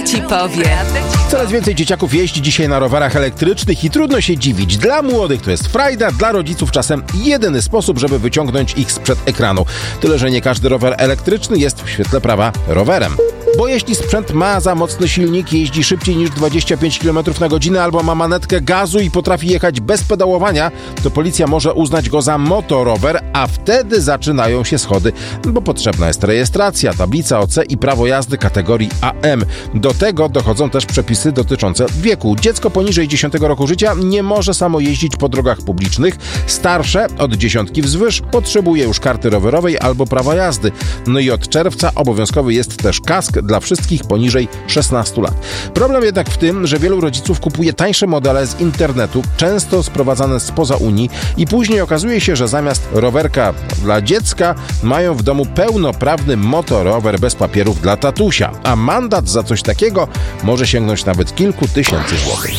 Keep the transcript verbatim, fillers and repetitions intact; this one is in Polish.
ci powie. Coraz więcej dzieciaków jeździ dzisiaj na rowerach elektrycznych i trudno się dziwić. Dla młodych to jest frajda, dla rodziców czasem jedyny sposób, żeby wyciągnąć ich sprzed ekranu. Tyle, że nie każdy rower elektryczny jest w świetle prawa rowerem. Bo jeśli sprzęt ma za mocny silnik, jeździ szybciej niż dwadzieścia pięć kilometrów na godzinę albo ma manetkę gazu i potrafi jechać bez pedałowania, to policja może uznać go za motorower, a wtedy zaczynają się schody, bo potrzebna jest rejestracja, tablica O C i prawo jazdy kategorii A M. Do tego dochodzą też przepisy dotyczące wieku. Dziecko poniżej dziesiątego roku życia nie może samo jeździć po drogach publicznych. Starsze od dziesiątki wzwyż potrzebuje już karty rowerowej albo prawa jazdy. No i od czerwca obowiązkowy jest też kask dla wszystkich poniżej szesnastu lat. Problem jednak w tym, że wielu rodziców kupuje tańsze modele z internetu, często sprowadzane spoza Unii i później okazuje się, że zamiast rowerka dla dziecka mają w domu pełnoprawny motorower bez papierów dla tatusia, a mandat za coś takiego może sięgnąć nawet kilku tysięcy złotych.